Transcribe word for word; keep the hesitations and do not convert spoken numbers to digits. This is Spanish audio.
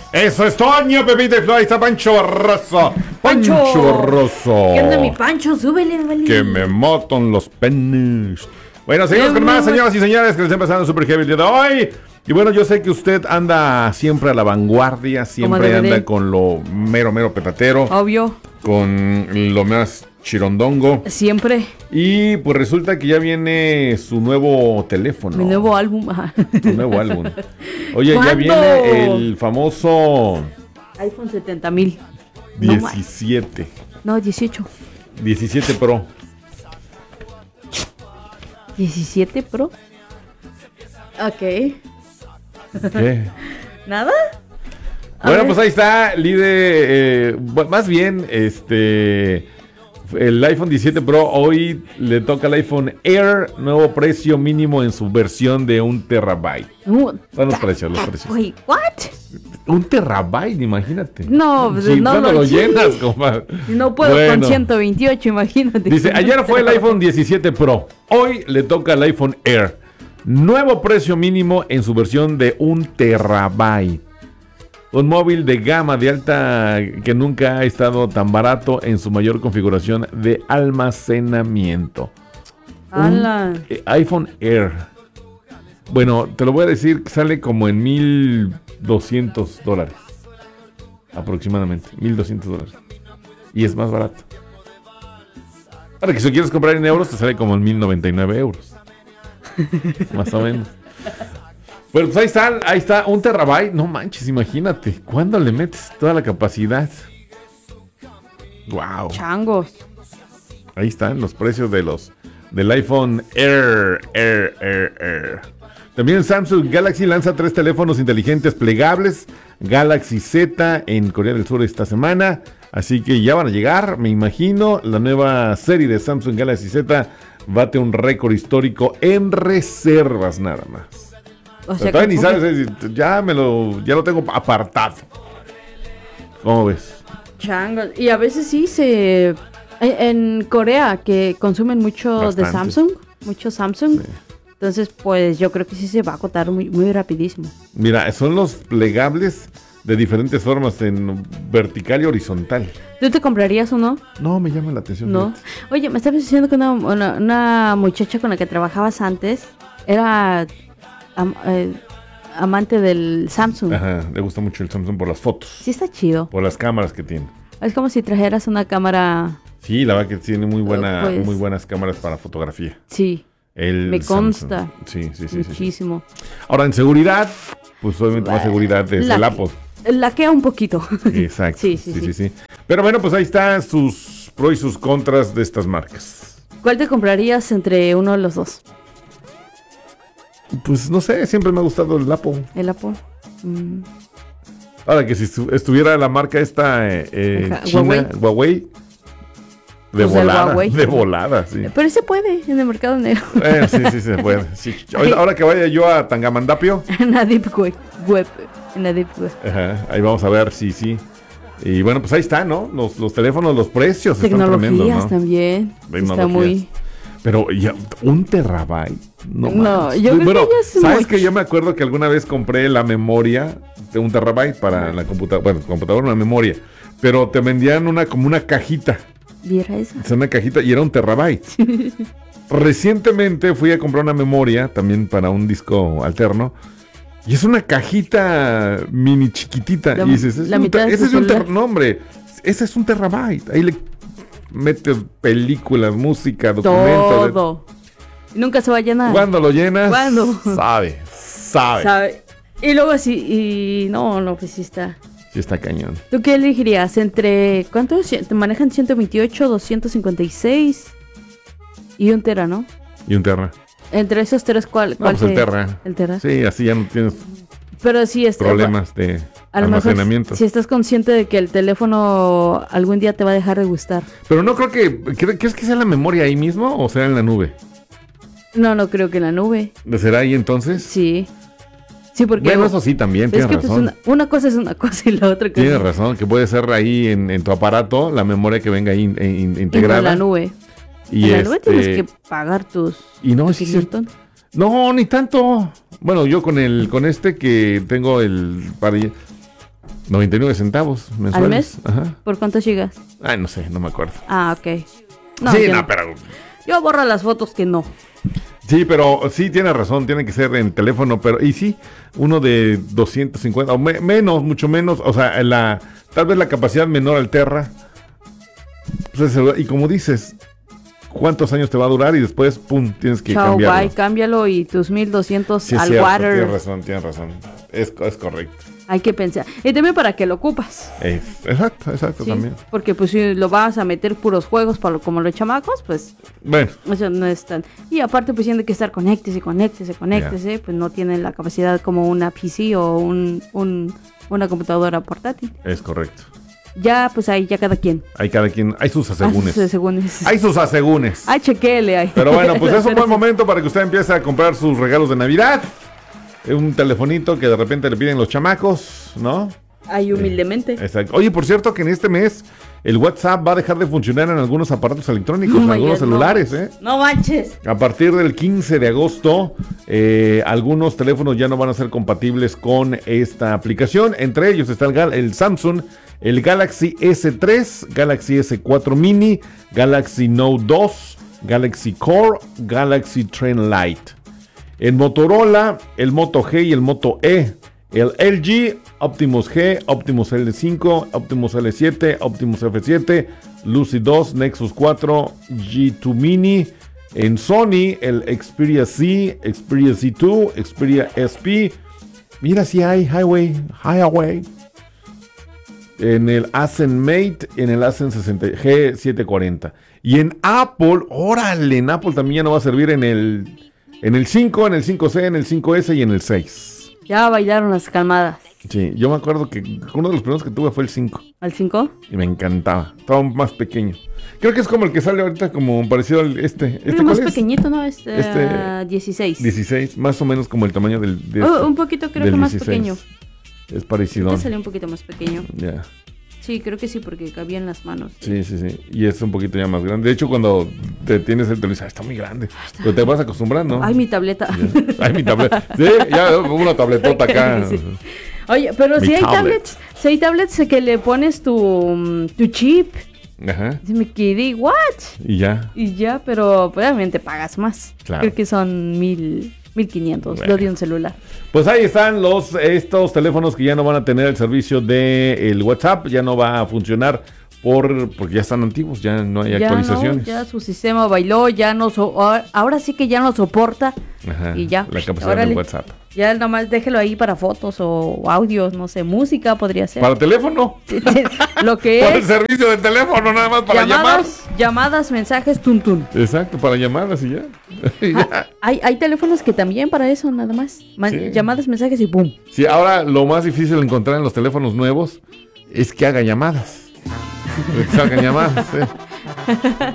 Eso es Toño, Pepito y Flor. Ahí está Pancho Barroso. Pancho, Pancho Barroso. ¿Qué onda, mi Pancho? Súbele, vale. Que me moton los penes. Bueno, seguimos con más, señoras y señores, que les está empezando Super Heavy el día de hoy. Y bueno, yo sé que usted anda siempre a la vanguardia, siempre anda con lo mero, mero petatero. Obvio. Con lo más chirondongo. Siempre. Y pues resulta que ya viene su nuevo teléfono. Mi nuevo álbum. Su nuevo álbum. Oye, ¿cuándo? ya viene el famoso iPhone setenta mil. diecisiete. No, no, dieciocho. diecisiete Pro. ¿diecisiete Pro? Ok. ¿Qué? ¿Nada? A Bueno, ver. pues ahí está, líder, eh, más bien, este, el iPhone diecisiete Pro, hoy le toca al iPhone Air, nuevo precio mínimo en su versión de un terabyte. Uh, Son los precios, los precios. Wait, what? Un terabyte, imagínate. No, pues, sí, no ¿cuándo lo lo sí. llenas, compadre? No puedo Bueno. con ciento veintiocho, imagínate. Dice, ayer fue el iPhone diecisiete Pro, hoy le toca al iPhone Air. Nuevo precio mínimo en su versión de un terabyte. Un móvil de gama de alta que nunca ha estado tan barato en su mayor configuración de almacenamiento. ¡Hala! Un, eh, iPhone Air. Bueno, te lo voy a decir que sale como en mil doscientos dólares. Aproximadamente, mil doscientos dólares. Y es más barato. Ahora que si lo quieres comprar en euros, te sale como en mil noventa y nueve euros. Más o menos. Bueno, pues ahí está, ahí está, un terabyte. No manches, imagínate. ¿Cuándo le metes toda la capacidad? Wow. Changos. Ahí están los precios de los del iPhone Air, Air, Air, Air. También Samsung Galaxy lanza tres teléfonos inteligentes plegables. Galaxy Z en Corea del Sur esta semana. Así que ya van a llegar, me imagino. La nueva serie de Samsung Galaxy Z bate un récord histórico en reservas nada más. O Pero sea, todavía que ni sabes, eh, ya me lo, ya lo tengo apartado. ¿Cómo ves? changos. Y a veces sí se... En, en Corea, que consumen mucho Bastante. de Samsung, mucho Samsung. Sí. Entonces, pues yo creo que sí se va a agotar muy, muy rapidísimo. Mira, son los plegables de diferentes formas, en vertical y horizontal. ¿Tú te comprarías uno? No, me llama la atención. No. Oye, me estabas diciendo que una, una, una muchacha con la que trabajabas antes era am- eh, amante del Samsung. Ajá, le gusta mucho el Samsung por las fotos, Sí está chido. por las cámaras que tiene. Es como si trajeras una cámara... Sí, la verdad que tiene muy buena, Pues- muy buenas cámaras para fotografía. Sí, El me Samsung. consta. Sí, sí, sí, sí, sí. muchísimo. Ahora en seguridad, pues obviamente más seguridad desde La- el Apple. Laquea un poquito. Exacto. Sí, sí, sí, sí. sí, sí. Pero bueno, pues ahí están sus pros y sus contras de estas marcas. ¿Cuál te comprarías entre uno de los dos? Pues no sé, siempre me ha gustado el Apple. El Apple. Mm. Ahora que si estu- estuviera la marca esta eh, eh, Ajá, China, Huawei, Huawei. de Pues el volada, Huawei. de volada, sí. Pero se puede en el mercado negro. Eh, sí, sí, se puede. Sí. Ahora ahora que vaya yo a Tangamandapio, En la Deep Web. web. En la Deep Web. ajá, ahí vamos a ver si sí. Y bueno, pues ahí está, ¿no? Los, los teléfonos, los precios están Tecnologías tremendos, ¿no? también. Está Tecnologías. muy... Pero ya, un terabyte. No, No, manches. yo creo bueno, que ya es sabes mucho. que yo me acuerdo que alguna vez compré la memoria de un terabyte para la computadora, bueno, computadora, una memoria, pero te vendían una como una cajita, ¿Viera eso? es una cajita y era un terabyte. Recientemente fui a comprar una memoria también para un disco alterno. Y es una cajita mini chiquitita. La- y dices, es la un mitad ter- de ese tu es un ter- celular. no, hombre, ese es un terabyte. Ahí le metes películas, música, documentos. Todo. Nunca se va a llenar. Cuando lo llenas, ¿Cuándo? sabe, sabe. ¿Sabe? Y luego así, y no, no, pues sí está. Sí está cañón. ¿Tú qué elegirías? ¿Entre cuántos? ¿Te manejan ciento veintiocho, doscientos cincuenta y seis y un tera, no? Y un Terra. Entre esos tres, ¿cuál? No, cuál pues el se- Terra. El tera. Sí, así ya no tienes Pero sí está. problemas de A lo mejor, almacenamiento. si estás consciente de que el teléfono algún día te va a dejar de gustar. Pero no creo que... ¿cre- ¿Crees que sea la memoria ahí mismo o será en la nube? No, no creo que en la nube. ¿Será ahí entonces? Sí. Sí, porque... Bueno, eso sí también, es tienes que pues, razón. una, una cosa es una cosa y la otra cosa Tienes razón, que puede ser ahí en, en tu aparato la memoria que venga ahí in- in- y integrada. en la nube. Y en la nube este, tienes que pagar tus... y no, tus sí, sí. quinientos. No, ni tanto. Bueno, yo con el con este que tengo el para noventa y nueve centavos mensuales. ¿Al mes? Ajá. ¿Por cuántos gigas? Ay, no sé, no me acuerdo. Ah, ok. No, sí, yo no, no. pero... Yo borro las fotos que no. Sí, pero sí tiene razón, tiene que ser en teléfono, pero... Y sí, uno de doscientos cincuenta, o me, menos, mucho menos, o sea, la tal vez la capacidad menor alterra. Pues, y como dices... ¿Cuántos años te va a durar? Y después, pum, tienes que Chao, cambiarlo. bye, cámbialo y tus mil doscientos Sí, al cierto, water. tienes razón, tienes razón. Es, es correcto. Hay que pensar. Y también para qué lo ocupas. Es, exacto, exacto, ¿Sí? también. Porque pues si lo vas a meter puros juegos para lo, como los chamacos, pues Bueno, eso no es tan... Y aparte pues tiene que estar conéctese, conéctese, conéctese, yeah. Pues no tienen la capacidad como una P C o un, un una computadora portátil. es correcto. Ya, pues ahí, ya cada quien. Hay cada quien, hay sus asegúnes. Sus asegúnes. Hay sus asegúnes. Ay, chequele ahí. Pero bueno, pues es un buen momento para que usted empiece a comprar sus regalos de Navidad. Un telefonito que de repente le piden los chamacos, ¿no? Ay, humildemente. Eh, exacto. Oye, por cierto que en este mes el WhatsApp va a dejar de funcionar en algunos aparatos electrónicos, Oh en my algunos God, celulares, no. ¿eh? No manches. A partir del quince de agosto, eh, algunos teléfonos ya no van a ser compatibles con esta aplicación. Entre ellos está el, Gal- el Samsung, el Galaxy ese tres, Galaxy ese cuatro Mini, Galaxy Note dos, Galaxy Core, Galaxy Trend Lite. En Motorola, el Moto G y el Moto E. El L G, Optimus G, Optimus L cinco, Optimus L siete, Optimus F siete, Lucy dos, Nexus cuatro, G dos Mini. En Sony, el Xperia C, Xperia Z dos, Xperia S P. Mira si hay Highway, Highway. En el Ascend Mate, en el Ascend sesenta G setecientos cuarenta. Y en Apple, órale, en Apple también ya no va a servir en el, en el cinco, en el cinco C, en el cinco S y en el seis. Ya bailaron las calmadas. Sí, yo me acuerdo que uno de los primeros que tuve fue el cinco. ¿Al cinco? Y me encantaba. Estaba más pequeño. Creo que es como el que sale ahorita como parecido al este. ¿Este más cuál es? pequeñito, ¿no? Este, Este, uh, dieciséis. dieciséis, más o menos como el tamaño del... de Oh, este, un poquito creo del que más dieciséis. pequeño. Es parecido. Este salió un poquito más pequeño. Ya. Sí, creo que sí, porque cabía en las manos. Sí, sí, sí. Y es un poquito ya más grande. De hecho, cuando te tienes el televisor, está muy grande. Pero te vas acostumbrando. Ay, mi tableta. Ya. Ay, mi tableta. Sí, ya una tabletota acá. Sí. Oye, pero Mi si hay tablet. tablets, si hay tablets que le pones tu, tu chip. Ajá. Y me quedé, ¿what? Y ya. Y ya, pero pues, obviamente pagas más. Claro. Creo que son mil, mil quinientos, Bueno. lo de un celular. Pues ahí están los estos teléfonos que ya no van a tener el servicio de el WhatsApp, ya no va a funcionar por porque ya están antiguos, ya no hay Ya actualizaciones. no, ya su sistema bailó, ya no so- ahora, ahora sí que ya no soporta. Ajá, Y ya. la capacidad Órale. del WhatsApp. Ya nomás déjelo ahí para fotos o audios, no sé, música podría ser. Para teléfono, Lo que para el es servicio de teléfono nada más para llamar. llamadas, llamadas, mensajes, tun tun. Exacto, para llamadas y ya. Y ya. Ah, hay, hay teléfonos que también para eso nada más. Man- Sí. Llamadas, mensajes y pum. Sí, ahora lo más difícil de encontrar en los teléfonos nuevos es que haga llamadas. Que hagan llamadas. Sí.